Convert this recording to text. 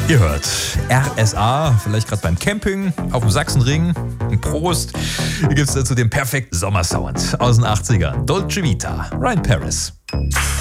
Ihr hört RSA, vielleicht gerade beim Camping, auf dem Sachsenring. Prost. Hier gibt es dazu den perfekten Sommersound aus den 80ern. Dolce Vita, Ryan Paris.